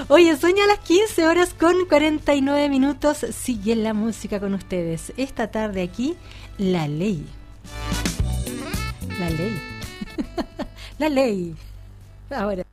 Oye, sueña a las 15 horas con 49 minutos. Sigue la música con ustedes. Esta tarde aquí, La Ley. La Ley. La Ley. Ahora.